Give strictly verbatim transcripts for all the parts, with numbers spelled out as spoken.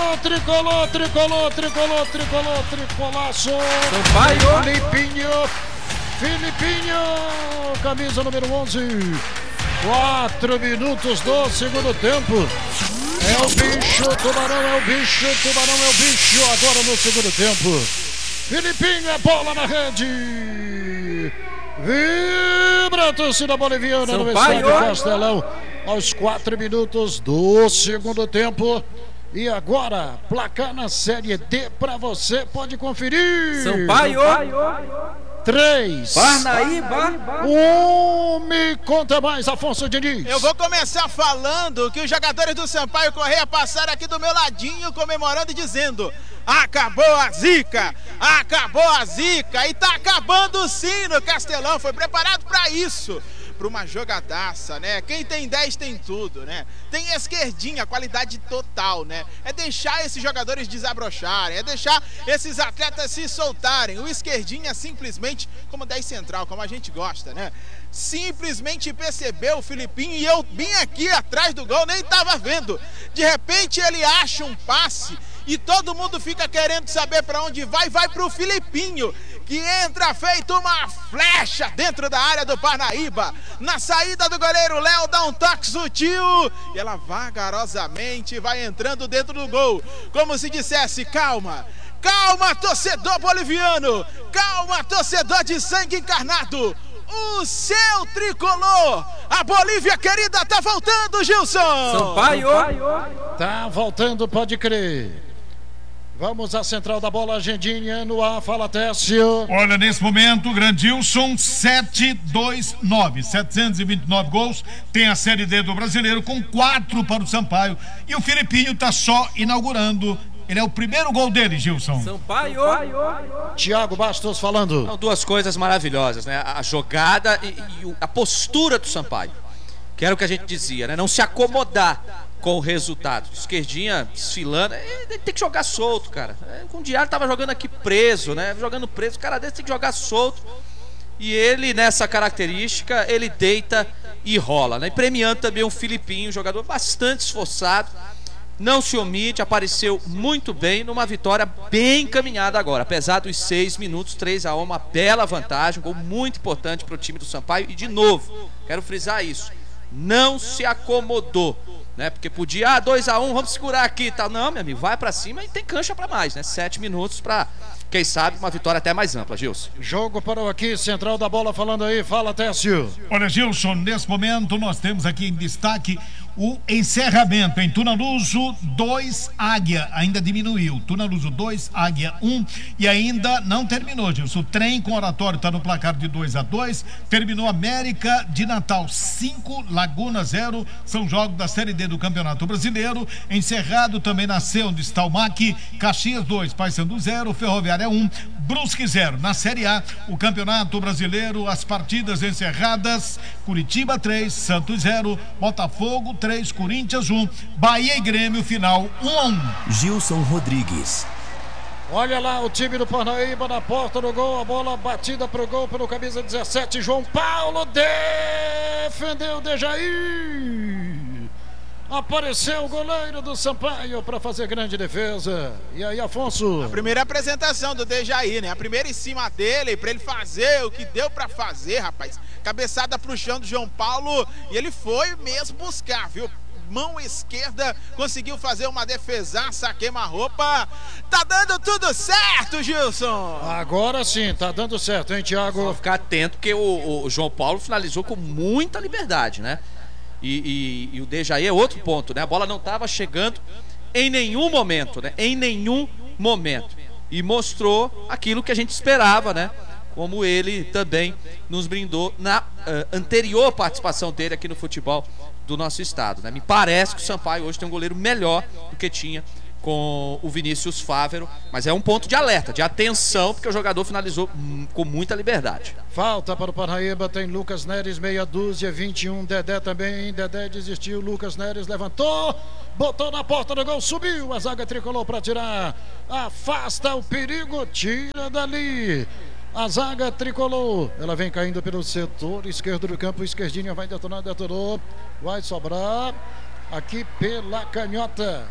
tricolor, tricolor, tricolor, tricolor, tricolor, tricolaço. Sampaio. Filipinho, Filipinho, camisa número onze. Quatro minutos do segundo tempo. É o bicho, Tubarão é o bicho, Tubarão é o bicho. Agora no segundo tempo. Filipinho, é bola na rede. Vibra a torcida boliviana no estádio Castelão. Aos quatro minutos do segundo tempo. E agora, placar na Série D para você, pode conferir. Sampaio. Três. Parnaíba. Um, me conta mais, Afonso Diniz. Eu vou começar falando que os jogadores do Sampaio Correia passaram aqui do meu ladinho, comemorando e dizendo: acabou a zica, acabou a zica. E tá acabando sim no Castelão, foi preparado para isso. Para uma jogadaça, né? Quem tem dez tem tudo, né? Tem esquerdinha, qualidade total, né? É deixar esses jogadores desabrocharem, é deixar esses atletas se soltarem. O esquerdinha simplesmente, como dez central, como a gente gosta, né? Simplesmente percebeu o Filipinho e eu bem aqui atrás do gol, nem tava vendo. De repente ele acha um passe e todo mundo fica querendo saber para onde vai, vai pro Filipinho, que entra feito uma flecha dentro da área do Parnaíba. Na saída do goleiro, Léo dá um toque sutil e ela vagarosamente vai entrando dentro do gol, como se dissesse: calma, calma, torcedor boliviano, calma, torcedor de sangue encarnado. O seu tricolor, a Bolívia querida, tá voltando, Gilson. Sampaio. Tá voltando, pode crer. Vamos à central da bola, Agendinha no ar, fala Técio. Olha, nesse momento, Grandilson, setecentos e vinte e nove, setecentos e vinte e nove gols, tem a Série D do Brasileiro, com quatro para o Sampaio, e o Filipinho tá só inaugurando. Ele é o primeiro gol dele, Gilson. Sampaio. Tiago Bastos falando. São duas coisas maravilhosas, né? A jogada e, e a postura do Sampaio, que era o que a gente dizia, né? Não se acomodar com o resultado. Esquerdinha desfilando, ele tem que jogar solto, cara. Com o Diário tava jogando aqui preso, né? Jogando preso, o cara desse tem que jogar solto. E ele, nessa característica, ele deita e rola, né? E premiando também um Filipinho, um jogador bastante esforçado, não se omite, apareceu muito bem numa vitória bem encaminhada agora, apesar dos seis minutos, três a um, uma bela vantagem, um gol muito importante para o time do Sampaio. E de novo, quero frisar isso, não se acomodou, né? Porque podia, ah, dois a um, vamos segurar aqui e tal. Não, meu amigo, vai pra cima e tem cancha pra mais, né? Sete minutos pra, quem sabe, uma vitória até mais ampla, Gilson. Jogo parou aqui, central da bola falando aí, fala Técio. Olha, Gilson, nesse momento nós temos aqui em destaque o encerramento em Tunaluso dois, Águia, ainda diminuiu. Tunaluso dois, Águia um, e ainda não terminou, Gilson. O trem com oratório está no placar de dois a dois. Terminou América de Natal cinco, Laguna zero. São jogos da Série D do Campeonato Brasileiro. Encerrado também na C, onde está o M A C. Caxias dois, Paysandu zero, Ferroviária um, Brusque zero. Na Série A, o Campeonato Brasileiro, as partidas encerradas: Curitiba três, Santos zero, Botafogo três, Corinthians um, Bahia e Grêmio, final um a um. Gilson Rodrigues. Olha lá o time do Parnaíba na porta do gol, a bola batida pro gol pelo camisa dezessete, João Paulo defendeu Dejaí. Apareceu o goleiro do Sampaio para fazer grande defesa. E aí, Afonso? A primeira apresentação do Dejaí, né? A primeira em cima dele, para ele fazer o que deu para fazer, rapaz. Cabeçada pro chão do João Paulo e ele foi mesmo buscar, viu? Mão esquerda, conseguiu fazer uma defesaça, queima-roupa. Tá dando tudo certo, Gilson. Agora sim, tá dando certo, hein, Thiago? Só ficar atento, porque o, o João Paulo finalizou com muita liberdade, né? E, e, e o Dejaí é outro ponto, né? A bola não estava chegando em nenhum momento, né? Em nenhum momento. E mostrou aquilo que a gente esperava, né? Como ele também nos brindou na uh, anterior participação dele aqui no futebol do nosso estado, né? Me parece que o Sampaio hoje tem um goleiro melhor do que tinha com o Vinícius Fávero, mas é um ponto de alerta, de atenção, porque o jogador finalizou com muita liberdade. Falta para o Parnaíba, tem Lucas Neres, meia dúzia, vinte e um, Dedé também, Dedé desistiu, Lucas Neres levantou, botou na porta do gol, subiu, a zaga tricolor para tirar, afasta o perigo, tira dali. A zaga tricolor, ela vem caindo pelo setor esquerdo do campo, esquerdinha vai detonar, detonou, vai sobrar aqui pela canhota.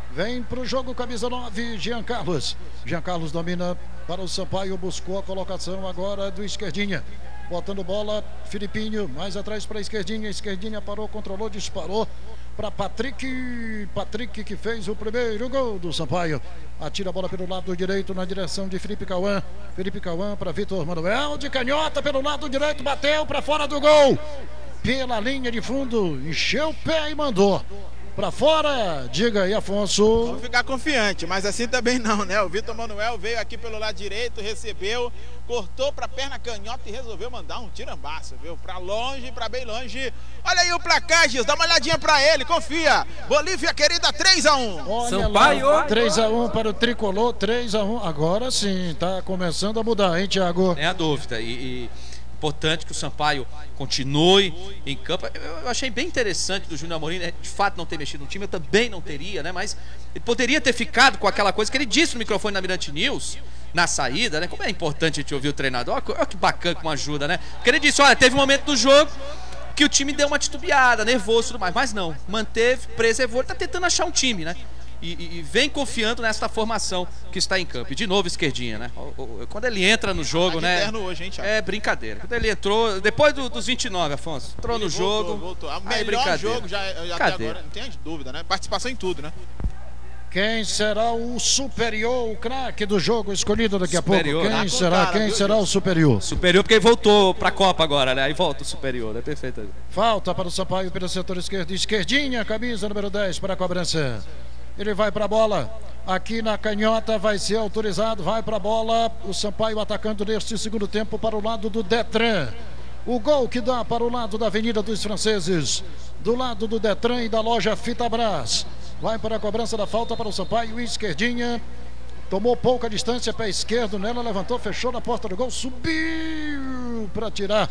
Vem pro jogo, camisa nove, Jean Carlos. Jean Carlos domina para o Sampaio, buscou a colocação agora do esquerdinha. Botando bola, Filipinho, mais atrás para a esquerdinha. Esquerdinha parou, controlou, disparou para Patrick. Patrick que fez o primeiro gol do Sampaio. Atira a bola pelo lado direito na direção de Felipe Cauã. Felipe Cauã para Vitor Manuel. De canhota pelo lado direito, bateu para fora do gol. Pela linha de fundo, encheu o pé e mandou pra fora. Diga aí, Afonso. Vamos ficar confiante, mas assim também não, né? O Vitor Manuel veio aqui pelo lado direito, recebeu, cortou pra perna canhota e resolveu mandar um tirambaço, viu? Pra longe, pra bem longe. Olha aí o placar, Gis, dá uma olhadinha pra ele, confia. Bolívia querida, três a um. Olha Sampaio. lá, três a um para o Tricolor, três a um. Agora sim, tá começando a mudar, hein, Thiago? É a dúvida. E, e importante que o Sampaio continue em campo. Eu achei bem interessante do Júnior Amorim, né? De fato não ter mexido no time, eu também não teria, né? Mas ele poderia ter ficado com aquela coisa que ele disse no microfone na Mirante News, na saída, né? Como é importante a gente ouvir o treinador. Olha que bacana como ajuda, né? Porque ele disse, olha, teve um momento do jogo que o time deu uma titubeada, nervoso e tudo mais, mas não, manteve, preservou, tá tentando achar um time, né? E, e, e vem confiando nessa formação que está em campo. E de novo esquerdinha, né? O, o, quando ele entra no jogo, Tá né? eterno hoje, hein, Thiago? É brincadeira. Quando ele entrou, depois do, dos vinte e nove, Afonso, entrou Ele no voltou, jogo. voltou. O Aí, melhor brincadeira. jogo já, já até agora, não tem dúvida, né? Participação em tudo, né? Quem será o superior, o craque do jogo escolhido daqui a Superior, pouco? Quem né? será? Cara, Quem viu, será o superior? Superior, porque ele voltou pra Copa agora, né? Aí volta o superior, né? Perfeito. Falta para o Sampaio pelo setor esquerdo. Esquerdinha, camisa número dez para a cobrança. Ele vai para a bola. Aqui na canhota vai ser autorizado. Vai para a bola. O Sampaio atacando neste segundo tempo para o lado do Detran. O gol que dá para o lado da Avenida dos Franceses. Do lado do Detran e da loja Fitabras. Vai para a cobrança da falta para o Sampaio. Esquerdinha. Tomou pouca distância, pé esquerdo nela. Levantou, fechou na porta do gol. Subiu para tirar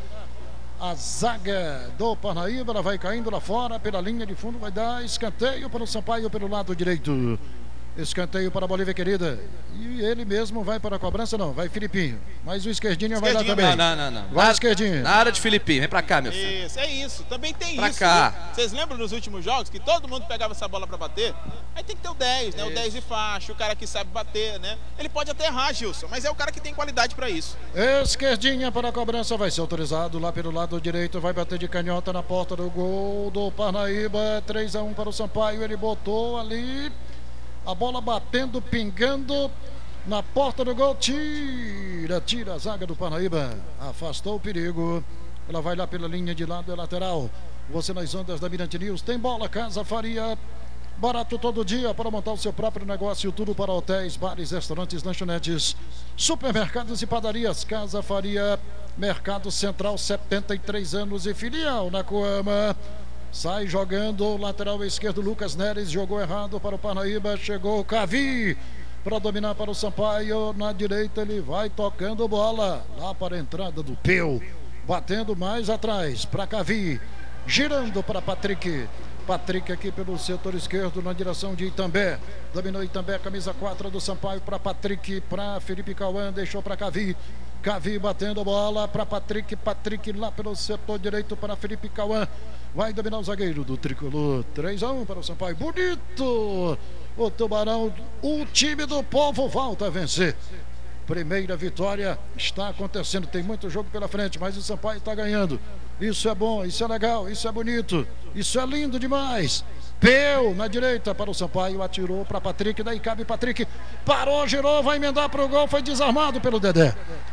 a zaga do Parnaíba. Ela vai caindo lá fora pela linha de fundo. Vai dar escanteio para o Sampaio pelo lado direito. Escanteio para a Bolívia querida. E ele mesmo vai para a cobrança, não. Vai Filipinho. Mas o esquerdinho vai lá também. Não, não, não, não. Vai Na- esquerdinho. Na área de Filipinho, vem pra cá, meu filho. Isso, é isso. Também tem Pra isso. cá. Viu? Vocês lembram nos últimos jogos que todo mundo pegava essa bola pra bater? Aí tem que ter o dez, né? O dez de faixa, o cara que sabe bater, né? Ele pode até errar, Gilson, mas é o cara que tem qualidade pra isso. Esquerdinha para a cobrança, vai ser autorizado lá pelo lado direito, vai bater de canhota na porta do gol do Parnaíba, três a um para o Sampaio, ele botou ali, a bola batendo, pingando na porta do gol, tira, tira a zaga do Parnaíba, afastou o perigo, ela vai lá pela linha de lado, é lateral, você nas ondas da Mirante News, tem bola, Casa Faria. Barato todo dia para montar o seu próprio negócio, tudo para hotéis, bares, restaurantes, lanchonetes, supermercados e padarias. Casa Faria, Mercado Central, setenta e três anos e filial na Coama. Sai jogando, lateral esquerdo, Lucas Neres, jogou errado para o Parnaíba, chegou o Cavi para dominar para o Sampaio. Na direita ele vai tocando bola, lá para a entrada do Peu, batendo mais atrás para Cavi, girando para Patrick. Patrick aqui pelo setor esquerdo na direção de Itambé. Dominou Itambé, camisa quatro do Sampaio para Patrick, para Felipe Cauã, deixou para Cavi. Cavi batendo bola para Patrick. Patrick lá pelo setor direito para Felipe Cauã. Vai dominar o zagueiro do Tricolor. três a um para o Sampaio. Bonito! O Tubarão, o time do povo volta a vencer. Primeira vitória está acontecendo. Tem muito jogo pela frente, mas o Sampaio está ganhando. Isso é bom, isso é legal, isso é bonito, isso é lindo demais. Peu na direita para o Sampaio, atirou para Patrick, daí cabe Patrick, parou, girou, vai emendar para o gol, foi desarmado pelo Dedé.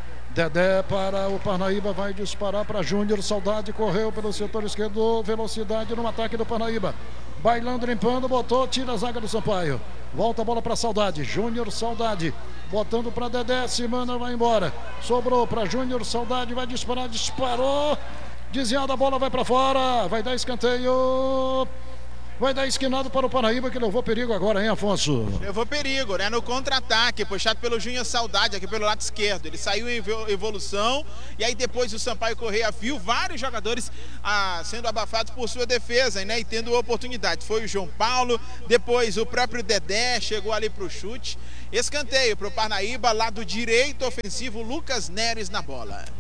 Dedé para o Parnaíba, vai disparar para Júnior, Saudade, correu pelo setor esquerdo, velocidade no ataque do Parnaíba. Bailando, limpando, botou, tira a zaga do Sampaio. Volta a bola para Saudade, Júnior, Saudade, botando para Dedé, Simana vai embora. Sobrou para Júnior, Saudade, vai disparar, disparou. Desviada a bola, vai para fora, vai dar escanteio, vai dar esquinado para o Parnaíba, que levou perigo agora, hein, Afonso? Levou perigo, né? No contra-ataque, puxado pelo Júnior Saudade aqui pelo lado esquerdo. Ele saiu em evolução e aí depois o Sampaio Correia viu vários jogadores ah, sendo abafados por sua defesa, né? E tendo oportunidade. Foi o João Paulo, depois o próprio Dedé chegou ali para o chute. Escanteio para o Parnaíba, lado direito ofensivo, Lucas Neres na bola.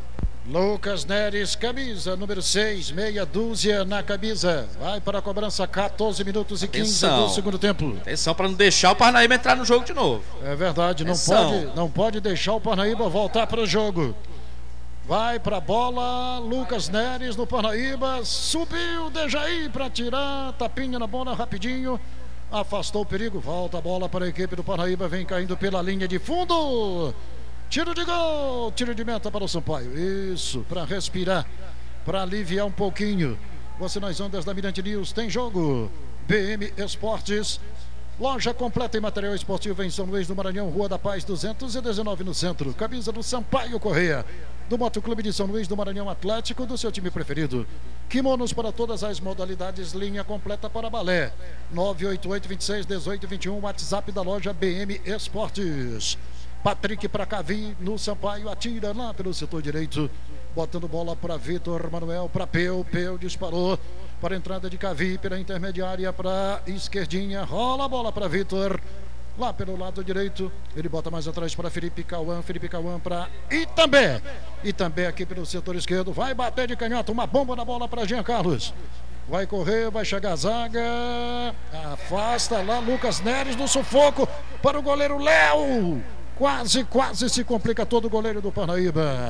Lucas Neres, camisa número seis, meia dúzia na camisa. Vai para a cobrança, quatorze minutos e quinze Atenção. do segundo tempo. Atenção para não deixar o Parnaíba entrar no jogo de novo. É verdade, não pode, não pode deixar o Parnaíba voltar para o jogo. Vai para a bola, Lucas Neres no Parnaíba. Subiu, Dejaí para tirar. Tapinha na bola rapidinho. Afastou o perigo. Volta a bola para a equipe do Parnaíba. Vem caindo pela linha de fundo. Tiro de gol, tiro de meta para o Sampaio. Isso, para respirar, para aliviar um pouquinho. Você nas ondas da Mirante News tem jogo. B M Esportes, loja completa em material esportivo em São Luís do Maranhão, Rua da Paz duzentos e dezenove no centro. Camisa do Sampaio Correia, do Motoclube de São Luís do Maranhão Atlético, do seu time preferido. Kimonos para todas as modalidades, linha completa para balé. nove oito oito, vinte e seis, dezoito, vinte e um, WhatsApp da loja B M Esportes. Patrick para Cavi no Sampaio, atira lá pelo setor direito, botando bola para Vitor Manuel, para Peu, Peu disparou para a entrada de Cavi pela intermediária para esquerdinha, rola a bola para Vitor, lá pelo lado direito, ele bota mais atrás para Felipe Cauã, Felipe Cauã para Itambé, Itambé aqui pelo setor esquerdo, vai bater de canhota, uma bomba na bola para Jean Carlos. Vai correr, vai chegar a zaga, afasta lá Lucas Neres no sufoco para o goleiro Léo. Quase, quase se complica todo o goleiro do Parnaíba.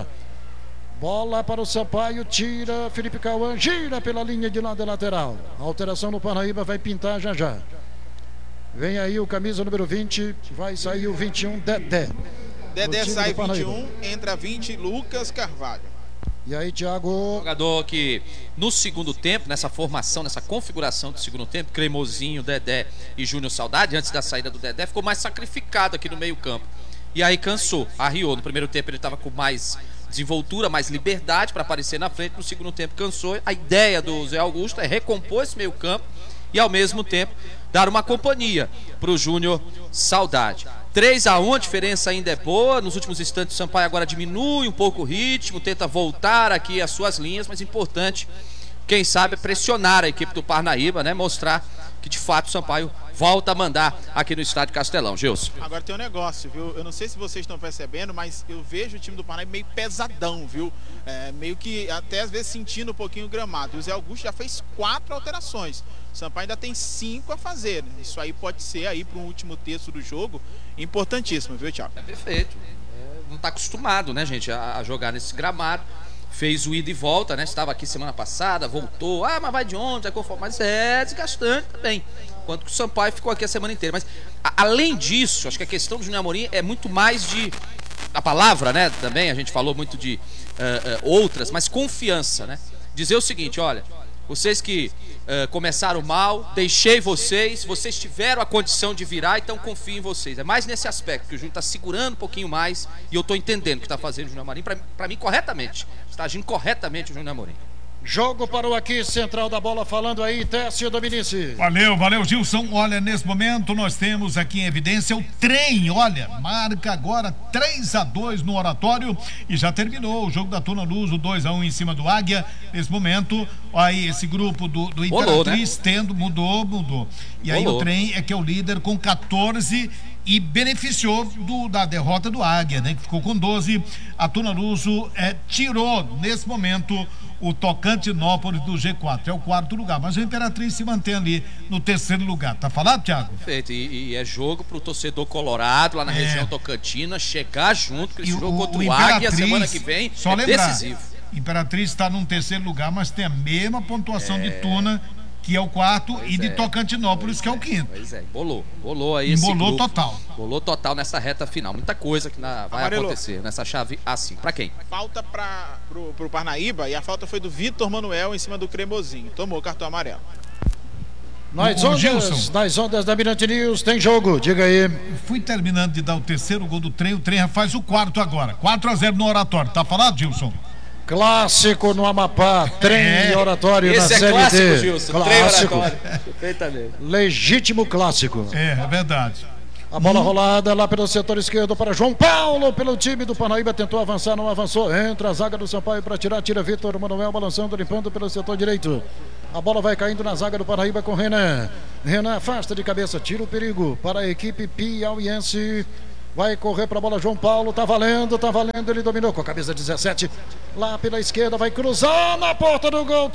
Bola para o Sampaio, tira Felipe Cauã, gira pela linha de lado lateral. Alteração no Parnaíba, vai pintar já já. Vem aí o camisa número vinte, vai sair o vinte e um, Dedé. Dedé sai vinte e um, entra vinte, Lucas Carvalho. E aí, Thiago? Jogador que no segundo tempo, nessa formação, nessa configuração do segundo tempo, Cremosinho, Dedé e Júnior Saudade, antes da saída do Dedé, ficou mais sacrificado aqui no meio campo. E aí cansou, arriou. No primeiro tempo ele estava com mais desenvoltura, mais liberdade para aparecer na frente. No segundo tempo cansou. A ideia do Zé Augusto é recompor esse meio campo e ao mesmo tempo dar uma companhia para o Júnior Saudade. três a um, a diferença ainda é boa. Nos últimos instantes o Sampaio agora diminui um pouco o ritmo, tenta voltar aqui as suas linhas, mas importante, quem sabe, pressionar a equipe do Parnaíba, né? Mostrar que de fato o Sampaio volta a mandar aqui no estádio Castelão. Gilson. Agora tem um negócio, viu? Eu não sei se vocês estão percebendo, mas eu vejo o time do Parnaíba meio pesadão, viu? É, meio que até às vezes sentindo um pouquinho o gramado. O Zé Augusto já fez quatro alterações. O Sampaio ainda tem cinco a fazer. Né? Isso aí pode ser aí para um último terço do jogo importantíssimo, viu, Thiago? É perfeito. É, não está acostumado, né, gente, a, a jogar nesse gramado. Fez o ida e volta, né? Estava aqui semana passada, voltou. Ah, mas vai de onde? É conforme. Mas é desgastante também. Enquanto que o Sampaio ficou aqui a semana inteira. Mas, a, além disso, acho que a questão do Júnior Amorim é muito mais de... A palavra, né? Também a gente falou muito de uh, uh, outras, mas confiança, né? Dizer o seguinte, olha... Vocês que uh, começaram mal, deixei vocês, vocês tiveram a condição de virar, então confio em vocês. É mais nesse aspecto que o Júnior está segurando um pouquinho mais e eu estou entendendo o que está fazendo o Júnior Amorim, para mim corretamente. Está agindo corretamente o Júnior Amorim. Jogo para o aqui, central da bola, falando aí, Técio Dominici. Valeu, valeu, Gilson. Olha, nesse momento nós temos aqui em evidência o trem, olha, marca agora três a dois no Oratório e já terminou o jogo da Tuna Luz, o dois a um em cima do Águia. Nesse momento, aí esse grupo do, do Imperatriz, né? Tendo, mudou, mudou. E aí Bolou. O trem é que é o líder com quatorze e beneficiou do, da derrota do Águia, né? Que ficou com doze. A Tuna Luso é, tirou, nesse momento, o Tocantinópolis do G quatro. É o quarto lugar, mas o Imperatriz se mantém ali no terceiro lugar. Tá falado, Thiago? Perfeito. E, e é jogo pro torcedor colorado lá na é. região tocantina chegar junto, porque esse jogo o, contra o, o Águia semana que vem só é lembrar, decisivo. Imperatriz está num terceiro lugar, mas tem a mesma pontuação é. de Tuna, que é o quarto, pois e de é, Tocantinópolis, que é o quinto. Pois é, bolou, bolou aí esse Bolou grupo, total. Bolou total nessa reta final. Muita coisa que na, vai Amarelo. acontecer nessa chave assim. Pra quem? Falta para pro, pro Parnaíba, e a falta foi do Vitor Manuel em cima do Cremosinho. Tomou cartão amarelo. Nas ondas, nas ondas da Mirante News, tem jogo, diga aí. Fui terminando de dar o terceiro gol do trem, o trem faz o quarto agora. quatro a zero no Oratório, tá falado, Gilson? Clássico no Amapá, trem é. e Oratório Esse na é Série clássico, D. Gilson, clássico. Perfeitamente. Legítimo clássico. É, é verdade. A bola hum. rolada lá pelo setor esquerdo para João Paulo, pelo time do Parnaíba, tentou avançar, não avançou. Entra a zaga do Sampaio para tirar, tira Vitor Manuel balançando, limpando pelo setor direito. A bola vai caindo na zaga do Parnaíba com Renan. Renan afasta de cabeça, tira o perigo para a equipe piauiense. Vai correr para a bola João Paulo, tá valendo, tá valendo, ele dominou com a camisa dezessete. Lá pela esquerda, vai cruzar na porta do gol,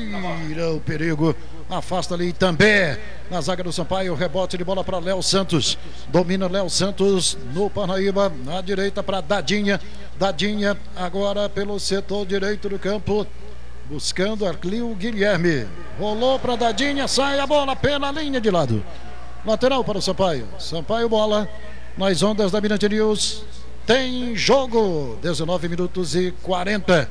tira o perigo. Afasta ali também na zaga do Sampaio, rebote de bola para Léo Santos. Domina Léo Santos no Parnaíba, na direita para Dadinha. Dadinha agora pelo setor direito do campo, buscando Arclio Guilherme. Rolou para Dadinha, sai a bola pela linha de lado. Lateral para o Sampaio. Sampaio bola nas ondas da Mirante News. Tem jogo, dezenove minutos e quarenta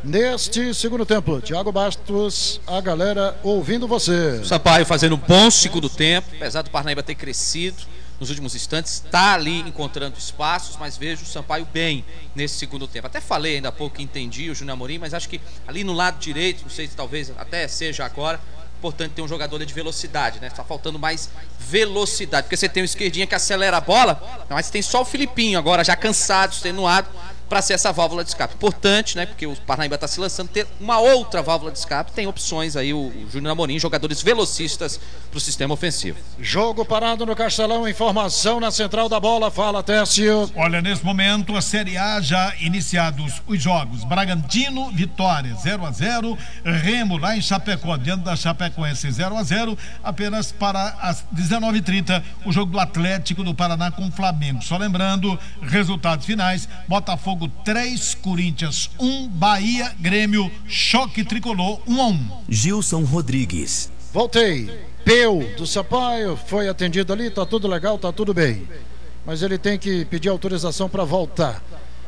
neste segundo tempo. Thiago Bastos, a galera ouvindo você. O Sampaio fazendo um bom segundo tempo, apesar do Parnaíba ter crescido nos últimos instantes, está ali encontrando espaços, mas vejo o Sampaio bem nesse segundo tempo. Até falei ainda há pouco que entendi o Júnior Amorim, mas acho que ali no lado direito, não sei se talvez até seja agora, importante ter um jogador de velocidade, né? Tá faltando mais velocidade, porque você tem o esquerdinha que acelera a bola, mas tem só o Filipinho agora já cansado, extenuado, para ser essa válvula de escape. Importante, né? Porque o Parnaíba está se lançando, ter uma outra válvula de escape. Tem opções aí, o, o Júnior Amorim, jogadores velocistas para o sistema ofensivo. Jogo parado no Castelão, informação na central da bola, fala Técio. Olha, nesse momento a Série A já iniciados os jogos. Bragantino, Vitória zero a zero, Remo lá em Chapecó, diante da Chapecoense zero a zero, apenas para as dezenove e trinta o jogo do Atlético do Paraná com o Flamengo. Só lembrando, resultados finais: Botafogo três, Corinthians um, Bahia, Grêmio, Choque Tricolor um a um. Gilson Rodrigues. Voltei. Peu do Sampaio foi atendido ali, tá tudo legal, tá tudo bem. Mas ele tem que pedir autorização para voltar.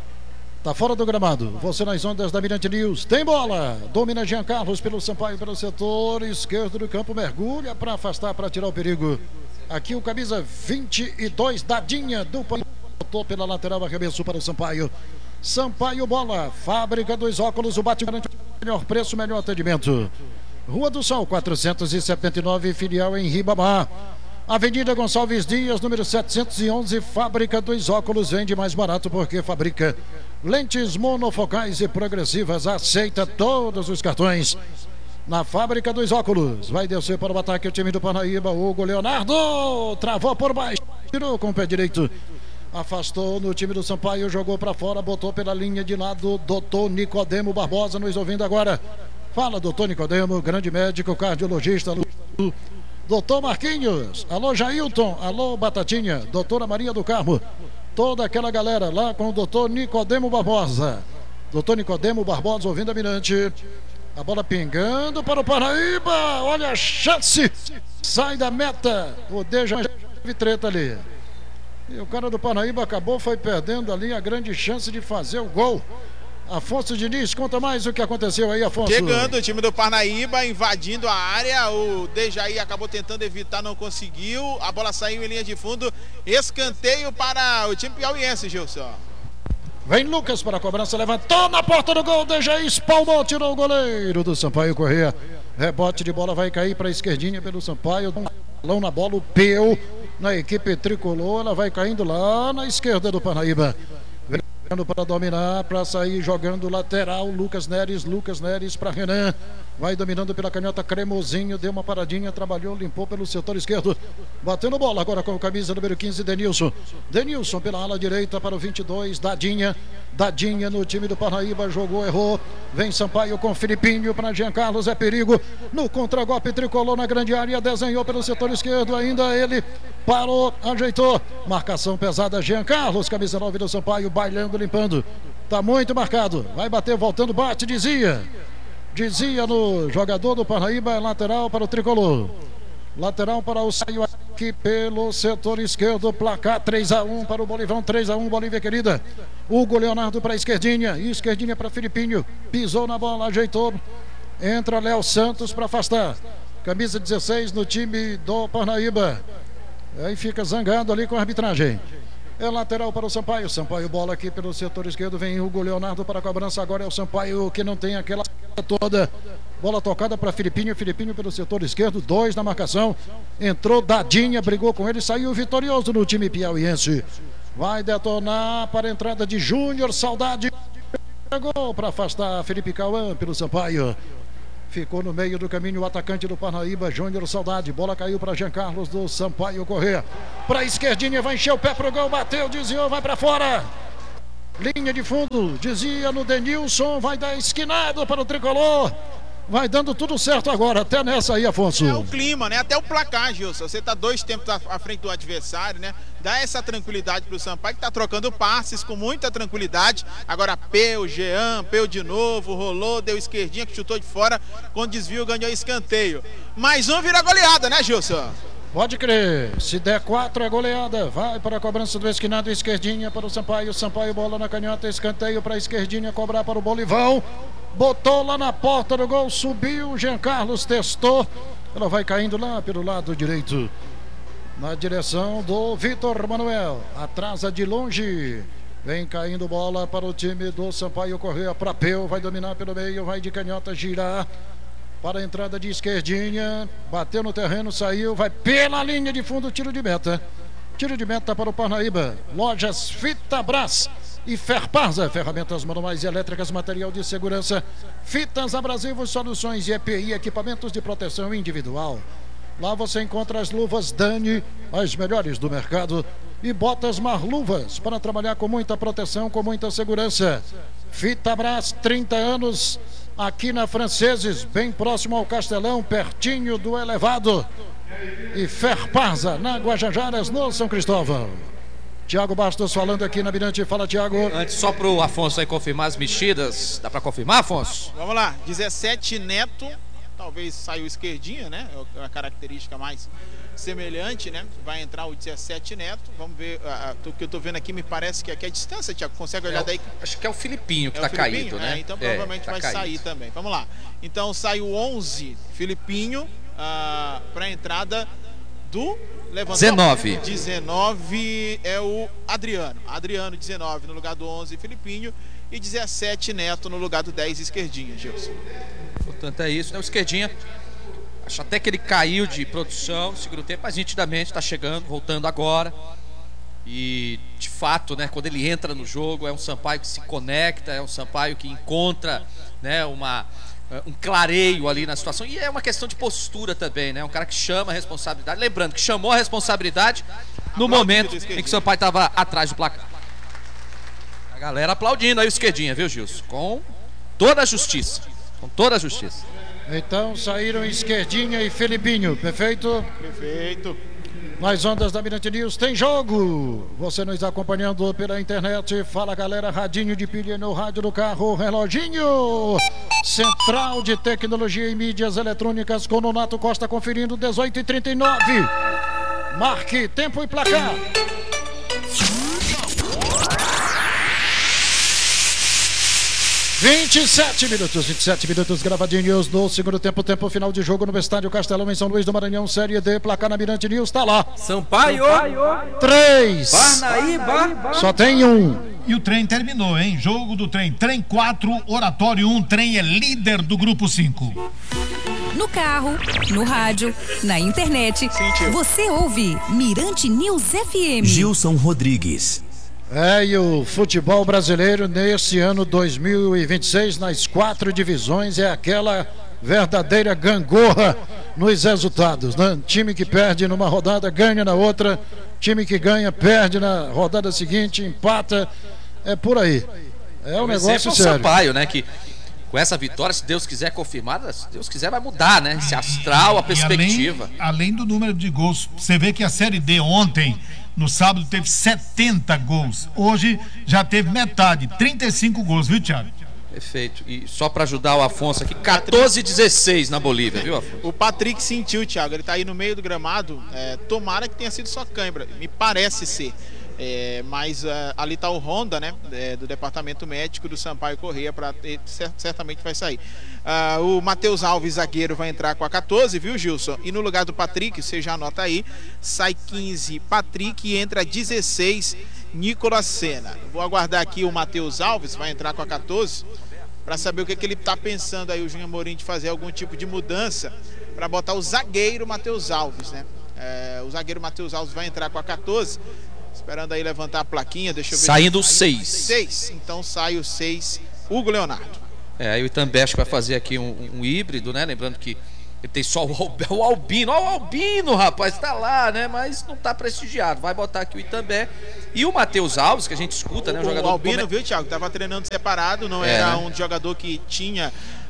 Tá fora do gramado. Você nas ondas da Mirante News. Tem bola. Domina Jean Carlos pelo Sampaio, pelo setor esquerdo do campo. Mergulha para afastar, para tirar o perigo. Aqui o camisa vinte e dois, Dadinha do Pan. Botou pela lateral, arremesso para o Sampaio. Sampaio bola. Fábrica dos óculos. O bate garante melhor preço, melhor atendimento. Rua do Sol, quatrocentos e setenta e nove, filial em Ribamar. Avenida Gonçalves Dias, número setecentos e onze, Fábrica dos Óculos. Vende mais barato porque fabrica lentes monofocais e progressivas. Aceita todos os cartões. Na Fábrica dos Óculos. Vai descer para o ataque o time do Parnaíba. Hugo Leonardo travou por baixo, tirou com o pé direito, afastou no time do Sampaio, jogou para fora, botou pela linha de lado. Doutor Nicodemo Barbosa nos ouvindo agora. Fala, doutor Nicodemo, grande médico, cardiologista. Doutor Marquinhos, alô Jailton, alô Batatinha, doutora Maria do Carmo, toda aquela galera lá com o doutor Nicodemo Barbosa. Doutor Nicodemo Barbosa ouvindo a Mirante. A bola pingando para o Parnaíba, olha a chance, sai da meta. O Deja teve treta ali. E o cara do Parnaíba acabou, foi perdendo ali a grande chance de fazer o gol. Afonso Diniz, conta mais o que aconteceu aí, Afonso. Chegando o time do Parnaíba, invadindo a área, o Dejaí acabou tentando evitar, não conseguiu, a bola saiu em linha de fundo, escanteio para o time piauiense, Gilson. Vem Lucas para a cobrança, levantou na porta do gol, Dejaí espalmou, tirou o goleiro do Sampaio Corrêa. Rebote de bola vai cair para a esquerdinha pelo Sampaio, um balão na bola, o Peu na equipe tricolor, ela vai caindo lá na esquerda do Parnaíba. Para dominar, para sair jogando lateral, Lucas Neres, Lucas Neres para Renan, vai dominando pela canhota, Cremosinho, deu uma paradinha, trabalhou, limpou pelo setor esquerdo, batendo bola agora com a camisa número quinze, Denilson, Denilson pela ala direita para o vinte e dois, Dadinha, Dadinha no time do Parnaíba, jogou, errou, vem Sampaio com Filipinho para Jean Carlos, é perigo, no contragolpe tricolor na grande área, desenhou pelo setor esquerdo, ainda ele parou, ajeitou, marcação pesada, Jean Carlos, camisa nove do Sampaio, bailando, limpando, tá muito marcado, vai bater, voltando, bate, dizia dizia no jogador do Parnaíba, lateral para o tricolor, lateral para o Saio aqui pelo setor esquerdo, placar três a um para o Bolivão, três a um Bolívia querida. Hugo Leonardo para a esquerdinha, esquerdinha para Filipinho, pisou na bola, ajeitou, entra Léo Santos para afastar, camisa dezesseis no time do Parnaíba, aí fica zangado ali com a arbitragem. É lateral para o Sampaio, Sampaio bola aqui pelo setor esquerdo, vem Hugo Leonardo para a cobrança, agora é o Sampaio que não tem aquela toda, bola tocada para Filipinho, Filipinho pelo setor esquerdo, dois na marcação, entrou Dadinha, brigou com ele, saiu vitorioso no time piauiense, vai detonar para a entrada de Júnior, Saudade, pegou para afastar Felipe Cauã pelo Sampaio, Ficou no meio do caminho o atacante do Parnaíba, Júnior Saudade. Bola caiu para Jean Carlos do Sampaio Corrêa. Para a esquerdinha, vai encher o pé pro gol, bateu, desviou, vai para fora. Linha de fundo, dizia no Denilson, vai dar esquinado para o tricolor. Vai dando tudo certo agora, até nessa aí, Afonso. É o clima, né? Até o placar, Gilson. Você tá dois tempos à, à frente do adversário, né? Dá essa tranquilidade pro Sampaio, que tá trocando passes com muita tranquilidade. Agora Peu, Jean, Peu de novo, rolou, deu esquerdinha, que chutou de fora. Com desvio, ganhou escanteio. Mais um vira goleada, né, Gilson? Pode crer, se der quatro é goleada. Vai para a cobrança do esquinado, esquerdinha para o Sampaio. Sampaio, bola na canhota, escanteio para a esquerdinha, cobrar para o Bolivão. Botou lá na porta do gol, subiu, Jean Carlos testou. Ela vai caindo lá pelo lado direito, na direção do Vitor Manuel. Atrasa de longe. Vem caindo bola para o time do Sampaio Corrêa. Para Peu, vai dominar pelo meio, vai de canhota, girar para a entrada de esquerdinha. Bateu no terreno, saiu, vai pela linha de fundo, tiro de meta. Tiro de meta para o Parnaíba. Lojas Fitabras e Ferparza, ferramentas manuais e elétricas, material de segurança. Fitas abrasivos, soluções e E P I, equipamentos de proteção individual. Lá você encontra as luvas Dani, as melhores do mercado, e botas Marluvas, para trabalhar com muita proteção, com muita segurança. Fitabras, trinta anos, aqui na Franceses, bem próximo ao Castelão, pertinho do Elevado. E Ferparza, na Guajajaras, no São Cristóvão. Tiago Bastos falando aqui na Mirante. Fala, Tiago. Antes, só pro Afonso aí confirmar as mexidas. Dá pra confirmar, Afonso? Vamos lá, dezessete Neto. Talvez saiu esquerdinha, né? É a característica mais semelhante, né? Vai entrar o dezessete Neto. Vamos ver. O que eu tô vendo aqui me parece que aqui é a distância, Tiago. Consegue olhar é o, daí? Acho que é o Filipinho que é tá Filipinho? caído, né? É, então provavelmente é, tá vai caído. Sair também. Vamos lá. Então sai o onze, Filipinho, uh, para a entrada do levantamento. dezenove. dezenove é o Adriano. Adriano, dezenove no lugar do onze, Filipinho. E dezessete, Neto no lugar do dez, esquerdinha, Gilson. Portanto, é isso, né? O esquerdinha, acho até que ele caiu de produção no segundo tempo, mas nitidamente está chegando, voltando agora. E, de fato, né, quando ele entra no jogo, é um Sampaio que se conecta, é um Sampaio que encontra, né, uma, um clareio ali na situação. E é uma questão de postura também, né? Um cara que chama a responsabilidade. Lembrando que chamou a responsabilidade no momento em que o Sampaio estava atrás do placar. A galera aplaudindo aí o esquerdinha, viu, Gilson? Com toda a justiça. Com toda a justiça. Então saíram esquerdinha e Felipinho, perfeito? Perfeito. Nas ondas da Mirante News tem jogo. Você nos acompanhando pela internet. Fala, galera, radinho de pilha no rádio do carro, reloginho. Central de Tecnologia e Mídias Eletrônicas com Nonato Costa conferindo dezoito e trinta e nove. Marque tempo e placar. vinte e sete minutos, vinte e sete minutos gravadinhos no segundo tempo, tempo final de jogo no Estádio Castelão em São Luís do Maranhão, Série D, placar na Mirante News, tá lá. Sampaio, três. Parnaíba. Só tem um. E o trem terminou, hein? Jogo do trem. Trem quatro, Oratório um. Trem é líder do grupo cinco. No carro, no rádio, na internet. Sim, você ouve Mirante News F M. Gilson Rodrigues. É, e o futebol brasileiro nesse ano dois mil e vinte e seis, nas quatro divisões, é aquela verdadeira gangorra nos resultados, né? Time que perde numa rodada, ganha na outra. Time que ganha, perde na rodada seguinte, empata. É por aí. É um negócio sério. O Sampaio, né? Que com essa vitória, se Deus quiser confirmada, se Deus quiser vai mudar, né? Esse astral, a perspectiva. Além, além do número de gols, você vê que a Série D ontem, no sábado, teve setenta gols. Hoje já teve metade, trinta e cinco gols, viu, Thiago? Perfeito. E só para ajudar o Afonso aqui, quatorze a dezesseis na Bolívia, viu, Afonso? O Patrick sentiu, Thiago, ele tá aí no meio do gramado. É, tomara que tenha sido só cãibra, me parece ser. É, mas uh, ali tá o Honda, né, é, do departamento médico do Sampaio Corrêa, para certamente vai sair. Uh, o Matheus Alves, zagueiro, vai entrar com a quatorze, viu, Gilson? E no lugar do Patrick, você já anota aí, sai quinze Patrick e entra dezesseis Nicolas Senna. Vou aguardar aqui o Matheus Alves, vai entrar com a quatorze, para saber o que, que ele tá pensando aí, o Júnior Amorim, de fazer algum tipo de mudança para botar o zagueiro Matheus Alves, né? É, o zagueiro Matheus Alves vai entrar com a quatorze. Esperando aí levantar a plaquinha, deixa eu ver. Saindo o seis. seis. Então sai o seis, Hugo Leonardo. É, e o Itambé acho que vai fazer aqui um, um híbrido, né? Lembrando que ele tem só o, Al, o Albino. Ó, o Albino, rapaz, tá lá, né? Mas não tá prestigiado. Vai botar aqui o Itambé. E o Matheus Alves, que a gente escuta, né? Um o jogador o Albino, come... viu, Thiago? Tava treinando separado, não É, era né? um jogador que tinha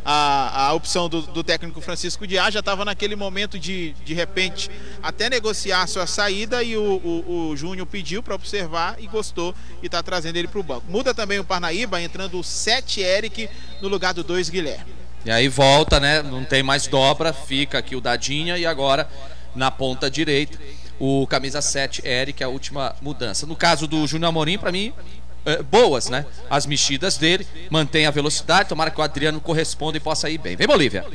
a, a opção do, do técnico Francisco Diá, já estava naquele momento de, de repente, até negociar a sua saída, e o, o, o Júnior pediu para observar e gostou e está trazendo ele para o banco. Muda também o Parnaíba, entrando o sete Eric no lugar do dois Guilherme. E aí volta, né? Não tem mais dobra, fica aqui o Dadinha e agora na ponta direita o camisa sete, Eric, a última mudança. No caso do Júnior Amorim, para mim, é, boas, né? As mexidas dele, mantém a velocidade, tomara que o Adriano corresponda e possa ir bem. Vem, Bolívia.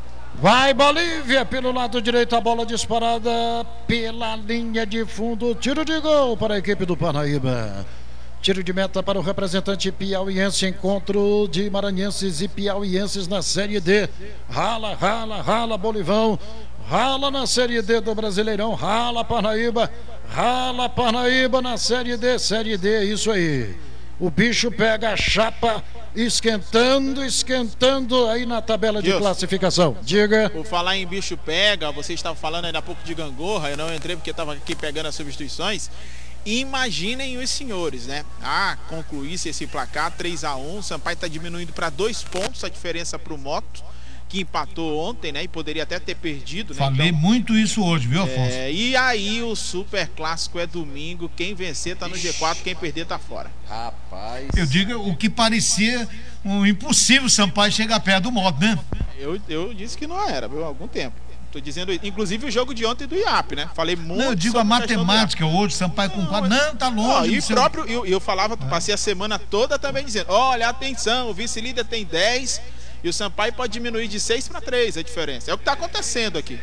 Vai, Bolívia, pelo lado direito, a bola disparada pela linha de fundo, tiro de gol para a equipe do Parnaíba. Tiro de meta para o representante piauiense, encontro de maranhenses e piauienses na Série D. Rala, rala, rala, Bolivão. Rala na Série D do Brasileirão. Rala, Parnaíba. Rala, Parnaíba na Série D. Série D, isso aí. O bicho pega a chapa, esquentando, esquentando aí na tabela de Gilson, classificação. Diga. Por falar em bicho pega, você estava falando ainda há pouco de gangorra, eu não entrei porque estava aqui pegando as substituições. Imaginem os senhores, né? Ah, concluísse esse placar três a um, Sampaio está diminuindo para dois pontos a diferença para o Moto, que empatou ontem, né? E poderia até ter perdido, né? Falei então, muito isso hoje, viu, Afonso? é, e aí o Super Clássico é domingo, quem vencer tá no G quatro, quem perder tá fora. Rapaz. Eu digo o que parecia um impossível Sampaio chegar perto do Moto, né? Eu, eu disse que não era, viu? Há algum tempo. Tô dizendo, inclusive o jogo de ontem do I A P, né? Falei muito. Não, eu digo a sobre questão do matemática hoje, Sampaio com quatro. Não, tá longe. Ó, e não sei- próprio, eu, eu falava, passei a semana toda também dizendo: olha, atenção, o vice-líder tem dez e o Sampaio pode diminuir de seis para três a diferença. É o que tá acontecendo aqui.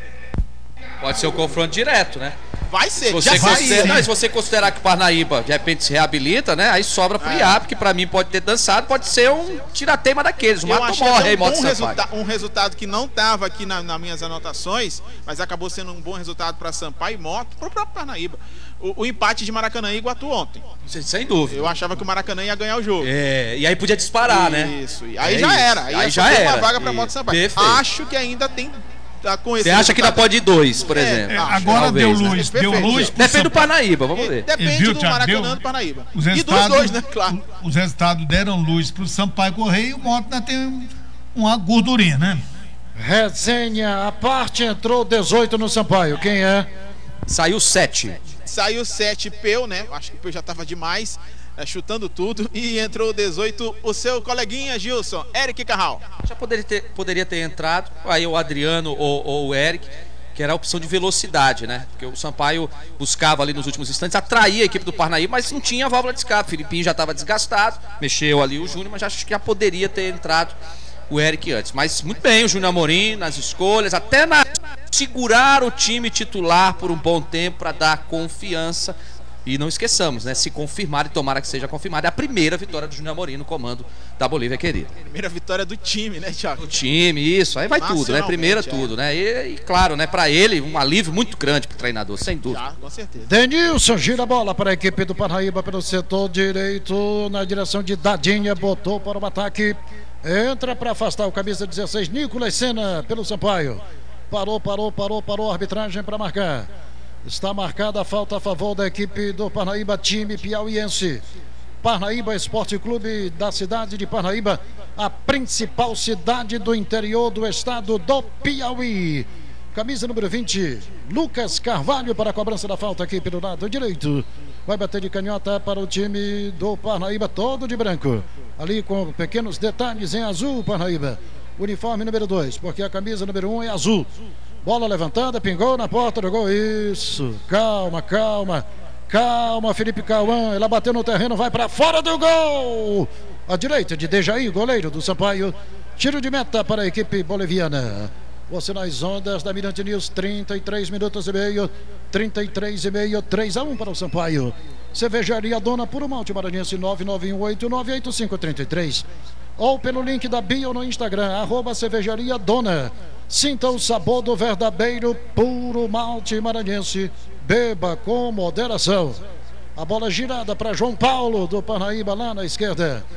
Pode ser o confronto direto, né? Vai Se ser, você, já vai considera, ser. não, se você considerar que o Parnaíba de repente se reabilita, né? Aí sobra pro É. I A P, que pra mim pode ter dançado, pode ser um tirateima daqueles. O Eu mato achei morre até aí, um moto bom Sampaio. resulta um resultado que não estava aqui na, nas minhas anotações, mas acabou sendo um bom resultado para Sampaio e Moto, para o próprio Parnaíba. O, o empate de Maracanã e Iguatu ontem. Sem, sem dúvida. Eu achava que o Maracanã ia ganhar o jogo. É, e aí podia disparar, né? Isso. E aí É já isso. era. Aí, Aí é já só ter era. uma vaga para Isso. Moto Sampaio. Perfeito. Acho que ainda tem. Tá, com esse Você acha que ainda resultado- pode ir dois, por É, exemplo? É, acho, agora talvez, deu né? luz, deu Perfeito. luz pro Depende do Sampaio. Parnaíba, vamos ver. Depende Viu, do Thiago? Maracanã Deu- do Parnaíba. Os E dos resultados, dois, né? Claro. Os resultados deram luz pro Sampaio correr e o Moto ainda tem um- uma gordurinha, né? Resenha, a parte entrou dezoito no Sampaio. Quem é? Saiu sete. Saiu sete Peu, né? Acho que o Peu já tava demais, né, chutando tudo. E entrou dezoito o seu coleguinha Gilson, Eric Carral. Já poderia ter, poderia ter entrado aí o Adriano ou, ou o Eric, que era a opção de velocidade, né? Porque o Sampaio buscava ali nos últimos instantes, atraía a equipe do Parnaíba, mas não tinha válvula de escape. O Filipinho já estava desgastado, mexeu ali o Júnior, mas acho que já poderia ter entrado o Eric antes. Mas muito bem o Júnior Amorim nas escolhas, até na segurar o time titular por um bom tempo para dar confiança. E não esqueçamos, né? Se confirmar, e tomara que seja confirmada, é a primeira vitória do Júnior Amorim no comando da Bolívia querida. Primeira vitória do time, né, Thiago? O time, isso, aí vai tudo, né? Nacionalmente, Primeira é. tudo, né? E, e claro, né, para ele, um alívio muito grande pro treinador, sem dúvida. Já, com certeza. Denilson gira a bola para a equipe do Parnaíba pelo setor direito, na direção de Dadinha, botou para o ataque. Entra para afastar o camisa dezesseis, Nicolas Senna, pelo Sampaio. Parou, parou, parou, parou a arbitragem para marcar. Está marcada a falta a favor da equipe do Parnaíba, time piauiense. Parnaíba Esporte Clube da cidade de Parnaíba, a principal cidade do interior do estado do Piauí. Camisa número vinte, Lucas Carvalho para a cobrança da falta aqui pelo lado direito. Vai bater de canhota para o time do Parnaíba, todo de branco. Ali com pequenos detalhes em azul, Parnaíba. Uniforme número dois, porque a camisa número um é azul. Bola levantada, pingou na porta do gol. Isso, calma, calma. Calma, Felipe Cauã. Ela bateu no terreno, vai para fora do gol. À direita de Dejaí, goleiro do Sampaio. Tiro de meta para a equipe boliviana. Você nas ondas da Mirante News, trinta e três minutos e meio. trinta e três e meio, três a um para o Sampaio. Cervejaria Dona Puro Malte Maranhense, nove nove um oito nove oito cinco três três. Ou pelo link da bio no Instagram, arroba Cervejaria Dona. Sinta o sabor do verdadeiro puro malte maranhense. Beba com moderação. A bola girada para João Paulo do Parnaíba lá na esquerda.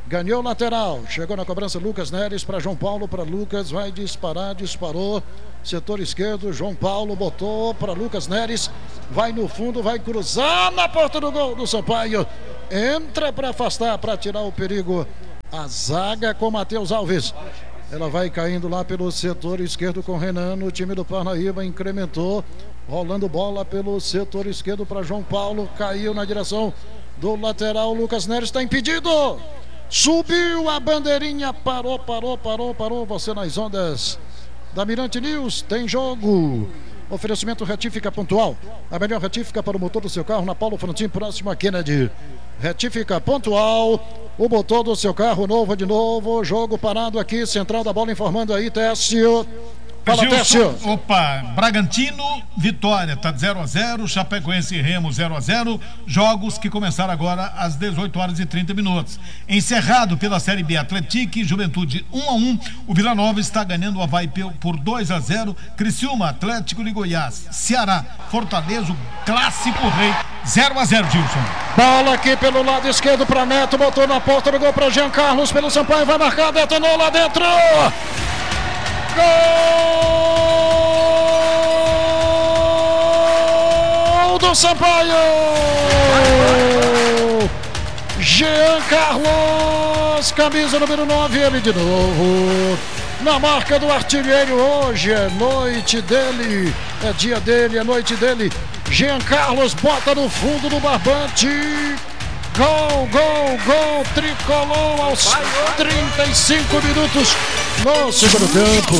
Ganhou lateral, chegou na cobrança Lucas Neres para João Paulo, para Lucas, vai disparar, disparou, setor esquerdo, João Paulo botou para Lucas Neres, vai no fundo, vai cruzar na porta do gol do Sampaio, entra para afastar, para tirar o perigo, a zaga com Matheus Alves, ela vai caindo lá pelo setor esquerdo com Renan, o time do Parnaíba incrementou, rolando bola pelo setor esquerdo para João Paulo, caiu na direção do lateral, Lucas Neres está impedido. Subiu a bandeirinha, parou, parou, parou, parou. Você nas ondas da Mirante News, tem jogo. Oferecimento retífica pontual. A melhor retífica para o motor do seu carro na Paulo Frontin, próximo a Kennedy. Retífica pontual. O motor do seu carro novo de novo. Jogo parado aqui, central da bola informando aí, Técio. Fala, Técio. Opa, Bragantino, Vitória, tá zero a zero, Chapecoense e Remo zero a zero, jogos que começaram agora às dezoito horas e trinta minutos. Encerrado pela Série B, Atlético, Juventude um a um, o Vila Nova está ganhando o Avaí por dois a zero, Criciúma, Atlético de Goiás, Ceará, Fortaleza, o Clássico Rei, zero a zero, Gilson. Bola aqui pelo lado esquerdo para Neto, botou na porta do gol para Jean Carlos pelo Sampaio, vai marcar, detonou lá dentro. Gol do Sampaio! Jean Carlos, camisa número nove, ele de novo. Na marca do artilheiro, hoje é noite dele, é dia dele, é noite dele. Jean Carlos bota no fundo do barbante. Gol, gol, gol, tricolor aos trinta e cinco minutos no segundo tempo.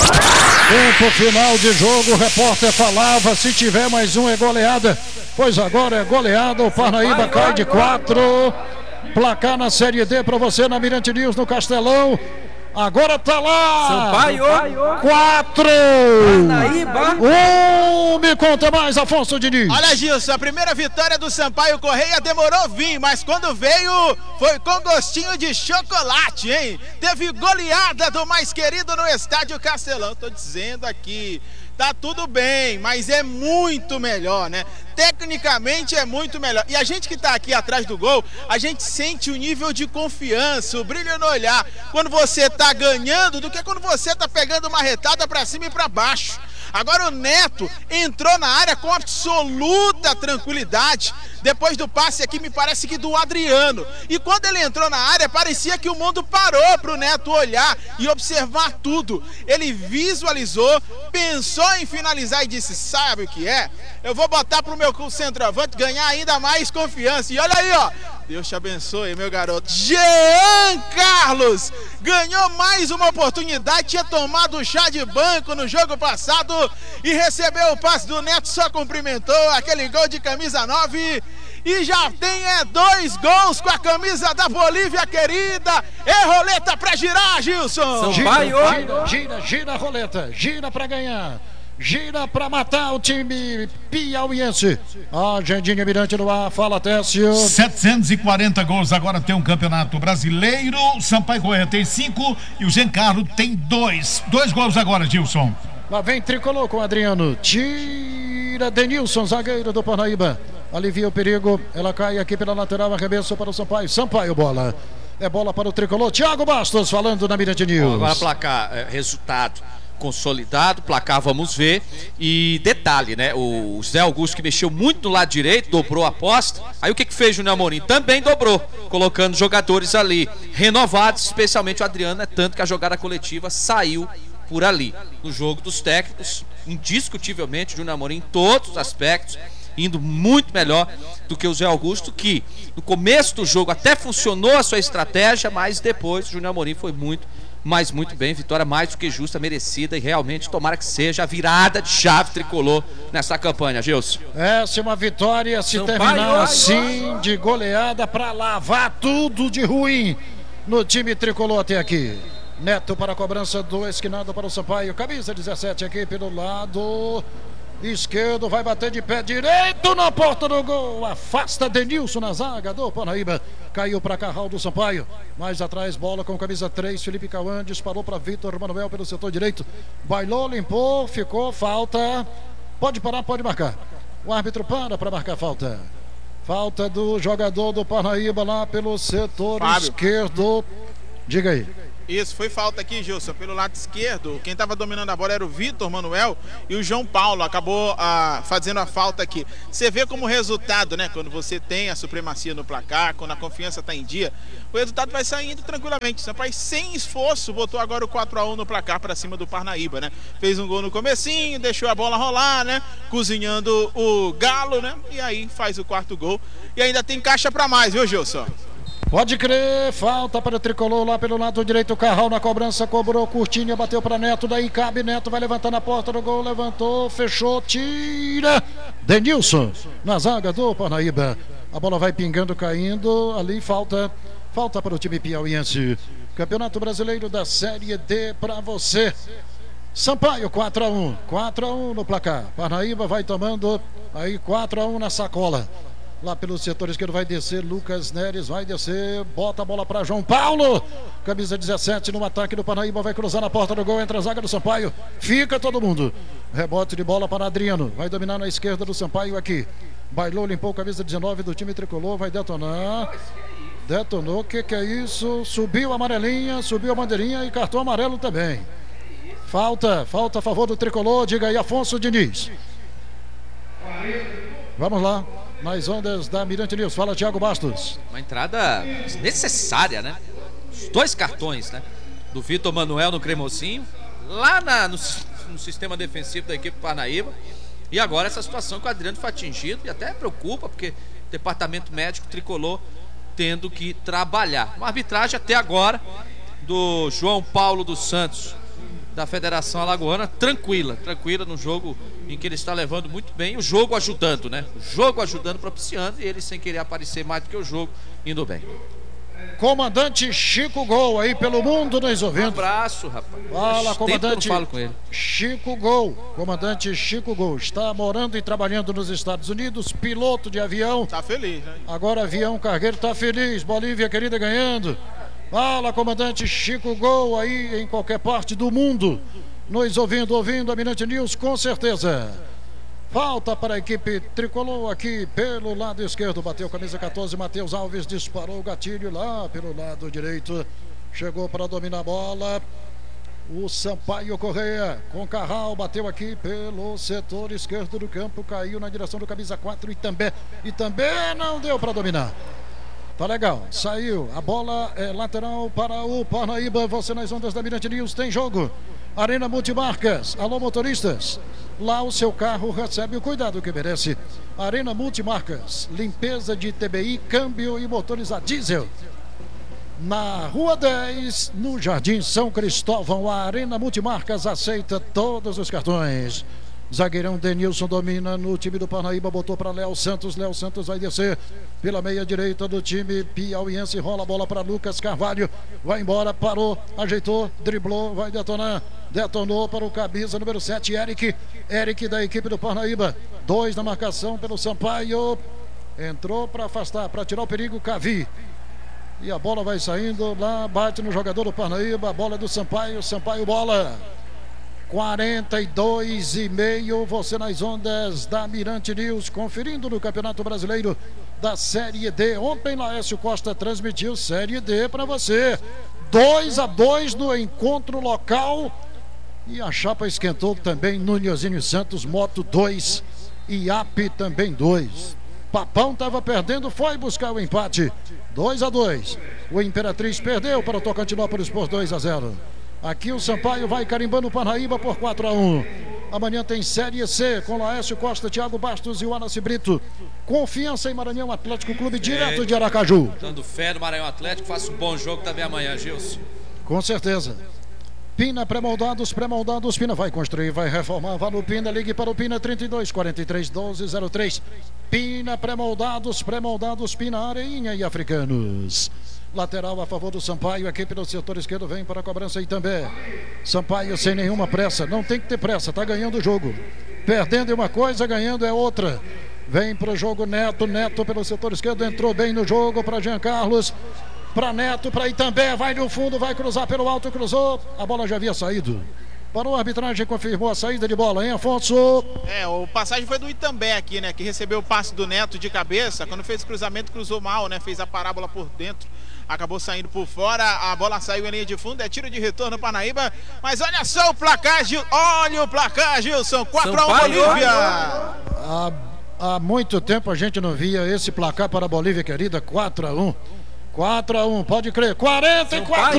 Tempo final de jogo, o repórter falava, se tiver mais um é goleada. Pois agora é goleada, o Parnaíba cai de quatro. Placar na Série D para você na Mirante News no Castelão. Agora tá lá! Sampaio! Quatro! Parnaíba! Um! Me conta mais, Afonso Diniz! Olha, Gilson, a primeira vitória do Sampaio Correia demorou vir, mas quando veio, foi com gostinho de chocolate, hein? Teve goleada do mais querido no Estádio Castelão. Tô dizendo aqui, tá tudo bem, mas é muito melhor, né? Tecnicamente é muito melhor. E a gente que tá aqui atrás do gol, a gente sente o nível de confiança, o brilho no olhar, quando você tá ganhando, do que quando você tá pegando uma retada pra cima e pra baixo. Agora o Neto entrou na área com absoluta tranquilidade, depois do passe aqui, me parece que do Adriano. E quando ele entrou na área, parecia que o mundo parou para o Neto olhar e observar tudo. Ele visualizou, pensou em finalizar e disse, sabe o que é? Eu vou botar para o meu centroavante ganhar ainda mais confiança. E olha aí, ó. Deus te abençoe, meu garoto. Jean Carlos ganhou mais uma oportunidade, tinha tomado o chá de banco no jogo passado e recebeu o passe do Neto, só cumprimentou aquele gol de camisa nove e já tem é, dois gols com a camisa da Bolívia querida. É roleta pra girar, Gilson. Gira, gira, gira, gira a roleta, gira pra ganhar. Gira pra matar o time piauiense. A Agendinha Mirante no ar, fala, Técio. setecentos e quarenta gols, agora tem um campeonato brasileiro. Sampaio Correia tem cinco e o Giancarlo tem dois. Dois gols agora, Gilson. Lá vem tricolor com o Adriano. Tira Denilson, zagueiro do Parnaíba. Alivia o perigo. Ela cai aqui pela lateral, arremesso para o Sampaio. Sampaio, bola. É bola para o tricolor. Thiago Bastos falando na Mirante News. Agora placar, é, resultado consolidado, placar vamos ver. E detalhe, né? O Zé Augusto, que mexeu muito no lado direito, dobrou a aposta. Aí o que que fez o Júnior Amorim? Também dobrou, colocando jogadores ali renovados, especialmente o Adriano, né? Tanto que a jogada coletiva saiu por ali. No jogo dos técnicos, indiscutivelmente o Júnior Amorim em todos os aspectos indo muito melhor do que o Zé Augusto, que no começo do jogo até funcionou a sua estratégia, mas depois o Júnior Amorim foi muito mas muito bem, vitória mais do que justa, merecida, e realmente tomara que seja a virada de chave tricolor nessa campanha, Gilson. Essa é uma vitória, se São terminar Paulo, assim, de goleada para lavar tudo de ruim no time tricolor até aqui. Neto para a cobrança do esquinado para o Sampaio, camisa dezessete aqui pelo lado esquerdo, vai bater de pé direito na porta do gol, afasta Denilson na zaga do Parnaíba, caiu para Carral do Sampaio, mais atrás bola com camisa três, Felipe Cauã disparou para Vitor Manuel pelo setor direito, bailou, limpou, ficou, falta, pode parar, pode marcar, o árbitro para para marcar falta. Falta do jogador do Parnaíba lá pelo setor Fábio. esquerdo. Diga aí. Isso, foi falta aqui, Gilson, pelo lado esquerdo. Quem estava dominando a bola era o Vitor Manuel e o João Paulo acabou ah, fazendo a falta aqui. Você vê como resultado, né? Quando você tem a supremacia no placar, quando a confiança está em dia, o resultado vai saindo tranquilamente. O Sampaio, sem esforço, botou agora o quatro a um no placar para cima do Parnaíba, né? Fez um gol no comecinho, deixou a bola rolar, né? Cozinhando o Galo, né? E aí faz o quarto gol. E ainda tem caixa para mais, viu, Gilson? Pode crer, falta para o Tricolor lá pelo lado direito, o Carral na cobrança, cobrou, Curtinha, bateu para Neto, daí cabe, Neto vai levantar na porta do gol, levantou, fechou, tira, Denilson na zaga do Parnaíba, a bola vai pingando, caindo, ali falta, falta para o time piauiense, Campeonato Brasileiro da Série D para você, Sampaio quatro a um, quatro a um no placar, Parnaíba vai tomando aí quatro a um na sacola. Lá pelo setor esquerdo vai descer, Lucas Neres vai descer, bota a bola para João Paulo, camisa dezessete no ataque do Parnaíba, vai cruzar na porta do gol, entra a zaga do Sampaio, fica todo mundo, rebote de bola para Adriano, vai dominar na esquerda do Sampaio aqui, bailou, limpou, camisa dezenove do time tricolor, vai detonar, detonou, o que que é isso, subiu a amarelinha, subiu a bandeirinha e cartão amarelo também, falta, falta a favor do tricolor, diga aí Afonso Diniz, vamos lá. Nas ondas da Mirante News. Fala, Thiago Bastos. Uma entrada necessária, né? Os dois cartões, né? Do Vitor Manuel no cremosinho, lá na, no, no sistema defensivo da equipe Parnaíba. E agora essa situação que o Adriano foi atingido e até preocupa, porque o departamento médico tricolor tendo que trabalhar. Uma arbitragem até agora do João Paulo dos Santos, da Federação Alagoana, tranquila, tranquila no jogo em que ele está levando muito bem, o jogo ajudando, né? O jogo ajudando, propiciando, e ele sem querer aparecer mais do que o jogo, indo bem. Comandante Chico Gol aí pelo mundo nos ouvindo. Um abraço, rapaz. Fala, comandante. Eu falo com ele. Chico Gol, comandante Chico Gol, está morando e trabalhando nos Estados Unidos, piloto de avião. Tá feliz, né? Agora avião cargueiro, tá feliz, Bolívia querida ganhando. Fala, comandante Chico Gol aí em qualquer parte do mundo, nos ouvindo, ouvindo a Mirante News, com certeza. Falta para a equipe tricolor aqui pelo lado esquerdo, bateu camisa quatorze, Matheus Alves disparou o gatilho lá pelo lado direito, chegou para dominar a bola, o Sampaio Correia com Carral, bateu aqui pelo setor esquerdo do campo, caiu na direção do camisa quatro e também, e também não deu para dominar. Tá legal, saiu, a bola é lateral para o Parnaíba, você nas ondas da Mirante News, tem jogo, Arena Multimarcas, alô motoristas, lá o seu carro recebe o cuidado que merece, Arena Multimarcas, limpeza de T B I, câmbio e motores a diesel, na Rua dez, no Jardim São Cristóvão, a Arena Multimarcas aceita todos os cartões. Zagueirão Denilson domina no time do Parnaíba, botou para Léo Santos, Léo Santos vai descer pela meia direita do time piauiense, rola a bola para Lucas Carvalho, vai embora, parou, ajeitou, driblou, vai detonar, detonou para o camisa número sete, Eric, Eric da equipe do Parnaíba, dois na marcação pelo Sampaio, entrou para afastar, para tirar o perigo, Cavi, e a bola vai saindo lá, bate no jogador do Parnaíba, a bola é do Sampaio, Sampaio bola. quarenta e dois e meio, você nas ondas da Mirante News, conferindo no Campeonato Brasileiro da Série D. Ontem Laércio Costa transmitiu Série D para você. dois a dois no encontro local. E a chapa esquentou também Nunhozinho Santos, Moto dois e A P também dois. Papão estava perdendo, foi buscar o empate. dois a dois. O Imperatriz perdeu para o Tocantinópolis por dois a zero. Aqui o Sampaio vai carimbando o Parnaíba por quatro a um. Amanhã tem Série C com Laércio Costa, Thiago Bastos e o Wallace Brito. Confiança em Maranhão Atlético Clube, direto de Aracaju. Dando fé no Maranhão Atlético, faça um bom jogo também amanhã, Gilson. Com certeza. Pina pré-moldados, pré-moldados, Pina vai construir, vai reformar, vá no Pina, ligue para o Pina trinta e dois, quarenta e três, doze, zero três. Pina pré-moldados, pré-moldados, Pina Areinha e Africanos. Lateral a favor do Sampaio, aqui pelo setor esquerdo, vem para a cobrança aí também. Sampaio sem nenhuma pressa, não tem que ter pressa, tá ganhando o jogo. Perdendo é uma coisa, ganhando é outra. Vem para o jogo Neto, Neto pelo setor esquerdo, entrou bem no jogo para Jean Carlos. Para Neto, para Itambé, vai no fundo, vai cruzar pelo alto, cruzou, a bola já havia saído. Parou a arbitragem, confirmou a saída de bola, hein, Afonso? É, o passagem foi do Itambé aqui, né? Que recebeu o passe do Neto de cabeça. Quando fez o cruzamento, cruzou mal, né? Fez a parábola por dentro. Acabou saindo por fora, a bola saiu em linha de fundo, é tiro de retorno para Parnaíba. Mas olha só o placar, Gil. Olha o placar, Gilson. quatro a um Bolívia. Há, há muito tempo a gente não via esse placar para a Bolívia, querida. quatro a um. quatro a um, pode crer. quarenta e quatro.